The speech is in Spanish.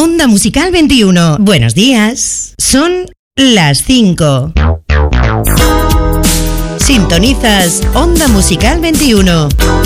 Onda Musical 21. Buenos días. Son las 5. Sintonizas Onda Musical 21.